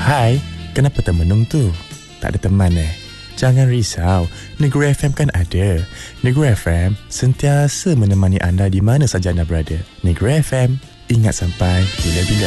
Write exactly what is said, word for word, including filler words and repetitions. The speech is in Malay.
Hai, kenapa termenung tu? Tak ada teman eh? Jangan risau, Negeri F M kan ada. Negeri F M sentiasa menemani anda di mana saja anda berada. Negeri F M, ingat sampai bila-bila.